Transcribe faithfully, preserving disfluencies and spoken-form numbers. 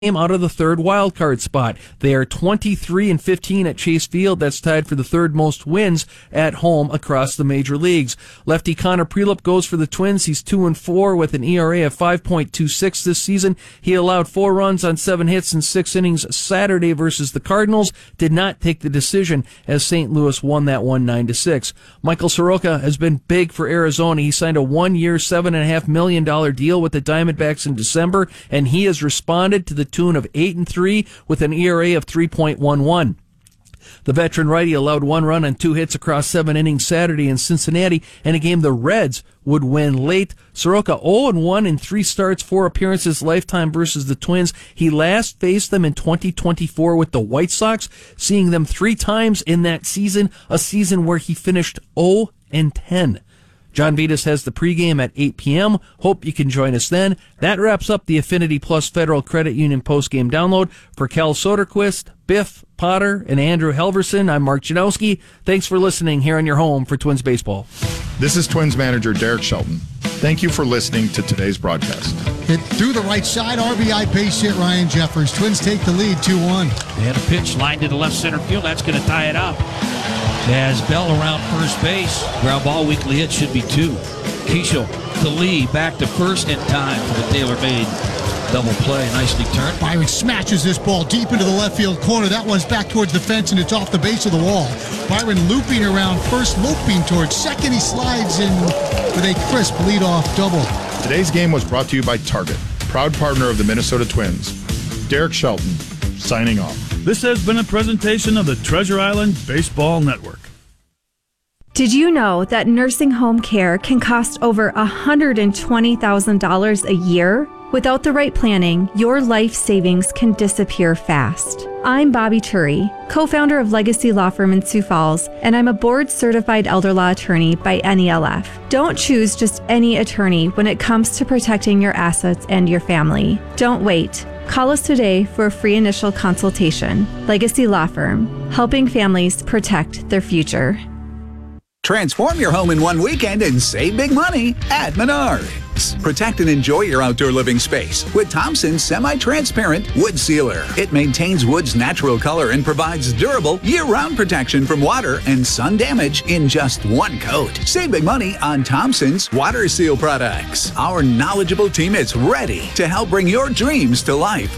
out of the third wild card spot. They are twenty-three and fifteen at Chase Field. That's tied for the third most wins at home across the major leagues. Lefty Connor Prelup goes for the Twins. He's two and four with an E R A of five point two six this season. He allowed four runs on seven hits in six innings Saturday versus the Cardinals. Did not take the decision as Saint Louis won that one nine to six. Michael Soroka has been big for Arizona. He signed a one-year, seven and a half million dollar deal with the Diamondbacks in December, and he has responded to the tune of eight and three with an E R A of three point one one. The veteran righty allowed one run on two hits across seven innings Saturday in Cincinnati in a game the Reds would win late. Soroka oh and one in three starts, four appearances lifetime versus the Twins. He last faced them in twenty twenty-four with the White Sox, seeing them three times in that season, a season where he finished oh and ten. John Vitas has the pregame at eight p.m. Hope you can join us then. That wraps up the Affinity Plus Federal Credit Union postgame download. For Cal Soderquist, Biff Potter, and Andrew Helverson, I'm Mark Janowski. Thanks for listening here on your home for Twins baseball. This is Twins manager Derek Shelton. Thank you for listening to today's broadcast. Hit through the right side, R B I base hit Ryan Jeffers. Twins take the lead two one. And a pitch lined to the left center field. That's going to tie it up. As Bell around first base. Ground ball, weekly hit should be two. Keishel to Lee, back to first in time for the tailor-made double play. Nicely turned. Byron smashes this ball deep into the left field corner. That one's back towards the fence, and it's off the base of the wall. Byron looping around first, loping towards second. He slides in with a crisp leadoff double. Today's game was brought to you by Target, proud partner of the Minnesota Twins. Derek Shelton, signing off. This has been a presentation of the Treasure Island Baseball Network. Did you know that nursing home care can cost over one hundred twenty thousand dollars a year? Without the right planning, your life savings can disappear fast. I'm Bobby Turi, co-founder of Legacy Law Firm in Sioux Falls, and I'm a board-certified elder law attorney by N E L F. Don't choose just any attorney when it comes to protecting your assets and your family. Don't wait. Call us today for a free initial consultation. Legacy Law Firm, helping families protect their future. Transform your home in one weekend and save big money at Menards. Protect and enjoy your outdoor living space with Thompson's semi-transparent wood sealer. It maintains wood's natural color and provides durable year-round protection from water and sun damage in just one coat. Save big money on Thompson's water seal products. Our knowledgeable team is ready to help bring your dreams to life.